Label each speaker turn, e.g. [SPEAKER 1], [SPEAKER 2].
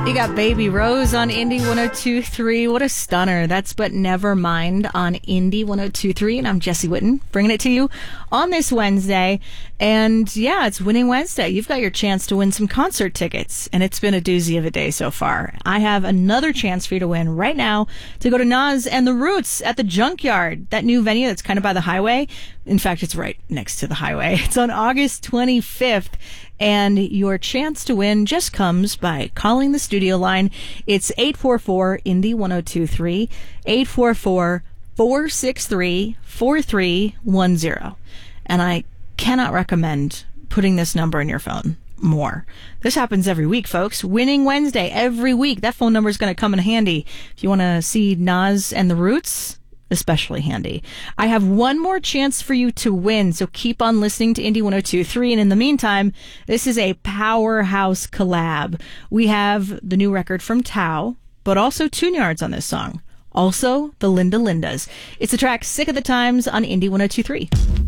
[SPEAKER 1] You got Baby Rose on Indie 102.3. What a stunner. That's But Never Mind on Indie 102.3. And I'm Jesse Whitten, bringing it to you on this Wednesday. And yeah, it's Winning Wednesday. You've got your chance to win some concert tickets. And it's been a doozy of a day so far. I have another chance for you to win right now to go to Nas and the Roots at the Junkyard, that new venue that's kind of by the highway. In fact, it's right next to the highway. It's on August 25th. And your chance to win just comes by calling the studio line. It's 844-INDIE-1023, 844-463-4310. And I cannot recommend putting this number in your phone more. This happens every week, folks. Winning Wednesday, every week. That phone number is going to come in handy. If you want to see Nas and the Roots, especially handy. I have one more chance for you to win, so keep on listening to Indie 102.3. And in the meantime, this is a powerhouse collab. We have the new record from Tao, but also Tune Yards on this song. Also, the Linda Lindas. It's the track Sick of the Times on Indie 102.3.